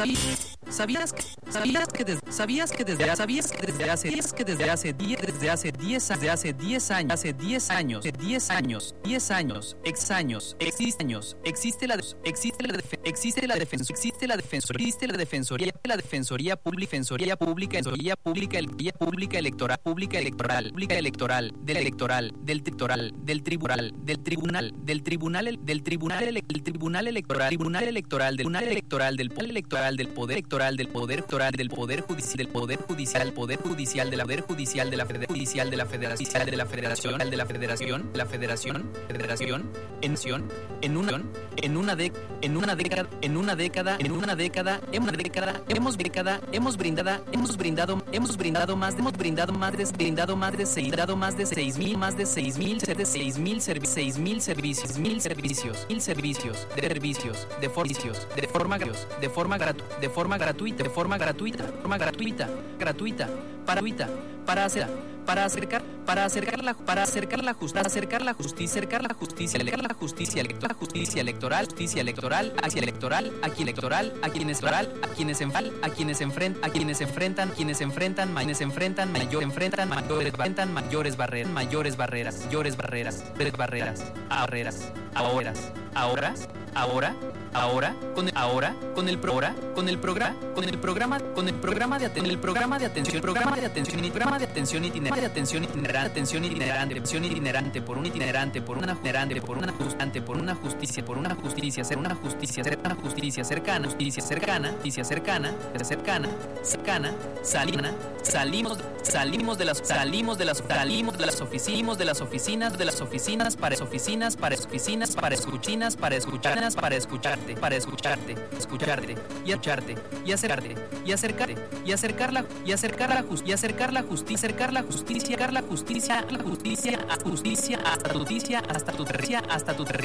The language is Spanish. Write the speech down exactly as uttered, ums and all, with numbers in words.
¿Sabías, sabías que sabías que desde sabías que desde sabías que desde hace diez que desde hace diez desde hace diez desde hace diez años hace diez años diez años diez años ex años existe años existe la existe la existe la defensa existe la defensoría existe la defensoría la defensoría pública defensoría pública defensoría pública el guía pública electoral pública electoral pública electoral del electoral del tribunal del tribunal del tribunal del tribunal del tribunal del tribunal electoral tribunal electoral del tribunal electoral del poder electoral del poder electoral del poder electoral del poder judicial del poder judicial poder judicial de la poder judicial de la federación judicial de la federación de la federación de la federación la federación federación en en una en una de en una década en una década en una década en una década hemos década hemos brindado hemos brindado hemos brindado más hemos brindado más de brindado más de seis dado más de seis mil más de seis mil de seis mil seis mil servicios mil servicios mil servicios de servicios de servicios de forma de forma gratuita de forma gratuita de forma gratuita forma gratuita gratuita gratuita para hacer para acercar para acercar la para acercar la justicia acercar la justicia acercar la justicia acercar la justicia electoral justicia electoral justicia electoral hacia electoral aquí electoral a quienes electoral a quienes enfrentan a quienes enfrentan a quienes enfrentan quienes enfrentan quienes enfrentan mayor enfrentan mayores enfrentan mayores barreras mayores barreras mayores barreras barreras barreras ahora ahora ahora ahora con el, ahora con el pro, ahora con el programa con el programa con el programa de atención el programa de atención programa de atención y programa de atención itinerante de atención itinerante atención itinerante atención itinerante por un itinerante por una itinerante por una justante por una justicia por una justicia ser una justicia ser una justicia cercana justicia cercana justicia cercana cercana cercana salina salimos salimos de las salimos de las salimos de las oficinas de las oficinas de las oficinas para oficinas para oficinas para escuchinas para escucharnas para escuchar para escucharte, escucharte y escucharte y acercarte y acercarte y acercarla y acercar la justicia y acercar la justicia acercar la justicia acercar la justicia la justicia hasta justicia hasta tu justicia hasta tu territorio hasta tu territorio